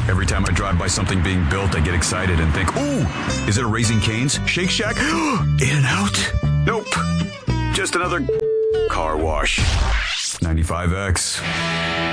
Every time I drive by something being built, I get excited and think, ooh, is it a Raising Cane's? Shake Shack? In-N-Out? Nope. Just another car wash. 95X.